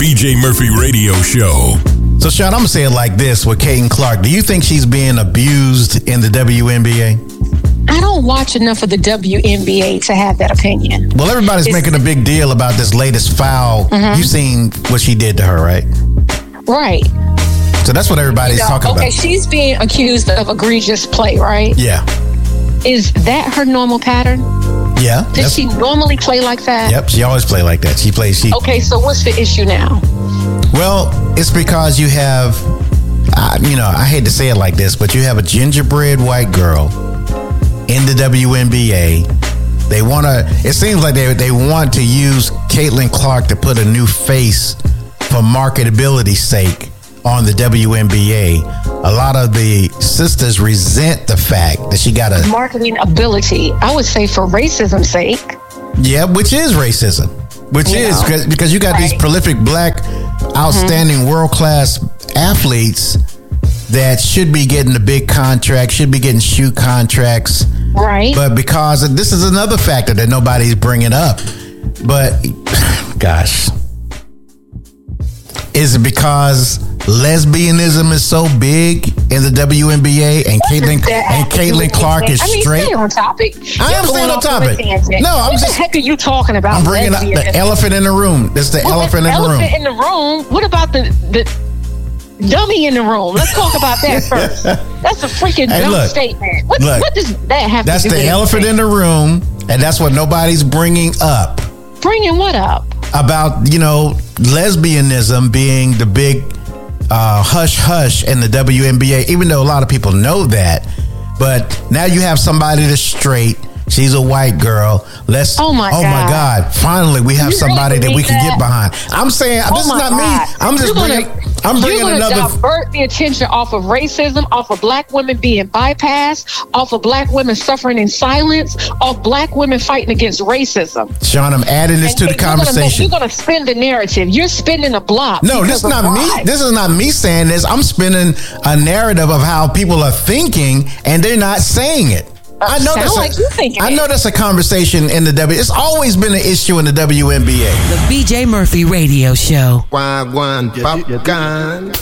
BJ Murphy Radio Show. So, Sean, I'm going to say it like this with Caitlin Clark. Do you think she's being abused in the WNBA? I don't watch enough of the WNBA to have that opinion. Well, everybody's making a big deal about this latest foul. Mm-hmm. You've seen what she did to her, right? Right. So that's what everybody's talking about. Okay, she's being accused of egregious play, right? Yeah. Is that her normal pattern? Yeah. Does she normally play like that? Yep, she always play like that. Okay, so what's the issue now? Well, it's because you have, I hate to say it like this, but you have a gingerbread white girl in the WNBA. They want to, it seems like they want to use Caitlin Clark to put a new face for marketability's sake on the WNBA. A lot of the sisters resent the fact that she got a marketing ability. I would say for racism's sake. Yeah, which is racism. Because you got these prolific black, outstanding world-class athletes that should be getting the big contract, should be getting shoe contracts. Right. But because this is another factor that nobody's bringing up. But, gosh. Is it because lesbianism is so big in the WNBA and Caitlin Clark is straight? Stay on topic. I am staying on topic. No, I'm just. What the heck are you talking about? I'm bringing up the elephant in the room. It's the elephant in the room. Elephant in the room. What about the dummy in the room? Let's talk about that first. That's a freaking dumb statement. What does that have to do with That's the elephant in the room, and that's what nobody's bringing up. Bringing what up? About, lesbianism being the big hush-hush in the WNBA, even though a lot of people know that. But now you have somebody that's straight. She's a white girl. Oh my God. Finally, we have somebody that we can get behind. I'm saying, this is not me. I'm just bringing another. Divert the attention off of racism, off of black women being bypassed, off of black women suffering in silence, off black women fighting against racism. Sean, I'm adding this to the conversation. You're going to spin the narrative. You're spinning a block. No, this is not me. This is not me saying this. I'm spinning a narrative of how people are thinking, and they're not saying it. I know that's a conversation in the W. It's always been an issue in the WNBA. The BJ Murphy Radio Show.